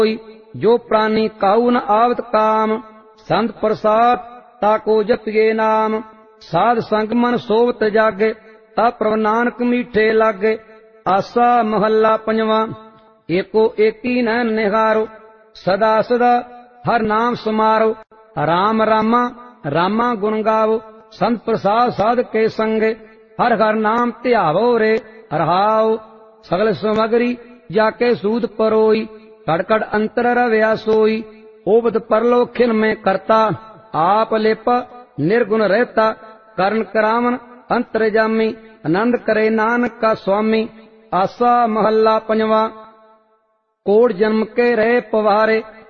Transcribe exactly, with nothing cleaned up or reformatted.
सोई, जो प्राणी काहू न आवत काम, संत प्रसाद ताको जपिए नाम। साध संग मन सोवत जागे, ता प्रभ नानक मीठे लागे। आसा महला पंजवा। एको एकी नैन निहारो, सदा सदा हर नाम समारो। राम रामा रामा गुण गावो, संत प्रसाद साध के संगे। हर हर नाम ध्यावो रे रहाओ, सगल समगरी जाके सूद परोई। कड़कड़ अंतर रव्या सोई, ओबद परलोखिन में करता। आप लेपा निर्गुण रहता, करण करावन अंतर जामी। आनंद करे नानक का स्वामी। आसा महला पंजवा। कोट जन्म के रहे पवारे,